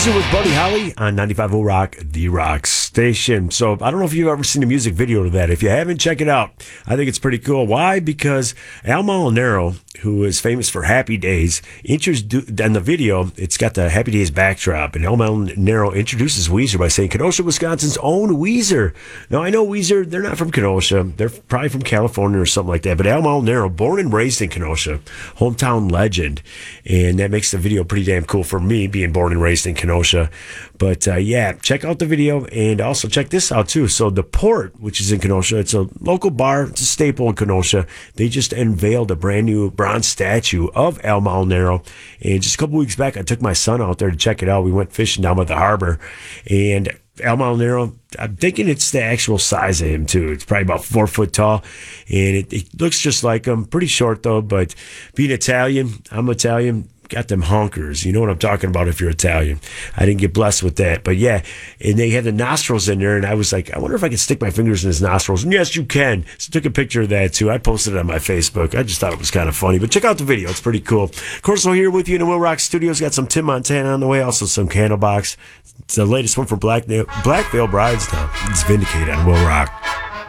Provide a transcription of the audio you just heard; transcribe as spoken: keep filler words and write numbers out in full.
Weezer with Buddy Holly on ninety-five point oh Rock, the Rock Station. So I don't know if you've ever seen a music video to that. If you haven't, check it out. I think it's pretty cool. Why? Because Al Molinaro, who is famous for Happy Days, introduced in the video, it's got the Happy Days backdrop, and Al Molinaro introduces Weezer by saying, Kenosha, Wisconsin's own Weezer. Now, I know Weezer, they're not from Kenosha. They're probably from California or something like that. But Al Molinaro, born and raised in Kenosha, hometown legend. And that makes the video pretty damn cool for me, being born and raised in Kenosha. But uh, yeah, check out the video and also check this out too. So the Port, which is in Kenosha, it's a local bar, it's a staple in Kenosha. They just unveiled a brand new bronze statue of Al Molinaro. And just a couple weeks back, I took my son out there to check it out. We went fishing down by the harbor, and Al Molinaro, I'm thinking it's the actual size of him too. It's probably about four foot tall, and it, it looks just like him. Pretty short though, but being Italian, I'm Italian. Got them honkers. You know what I'm talking about if you're Italian. I didn't get blessed with that. But yeah, and they had the nostrils in there, and I was like, I wonder if I could stick my fingers in his nostrils. And yes, you can. So I took a picture of that too. I posted it on my Facebook. I just thought it was kind of funny. But check out the video. It's pretty cool. Of course, we're here with you in the Will Rock Studios. Got some Tim Montana on the way. Also some Candlebox. It's the latest one from Black, Black Veil Brides now. It's Vindicated on Will Rock.